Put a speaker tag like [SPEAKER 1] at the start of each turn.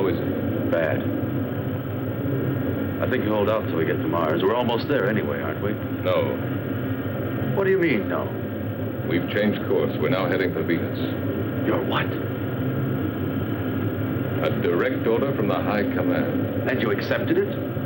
[SPEAKER 1] How is he?
[SPEAKER 2] Bad. I think you hold out till we get to Mars. We're almost there anyway, aren't we?
[SPEAKER 1] No.
[SPEAKER 2] What do you mean, no?
[SPEAKER 1] We've changed course. We're now heading for Venus.
[SPEAKER 2] You're what?
[SPEAKER 1] A direct order from the High Command.
[SPEAKER 2] And you accepted it?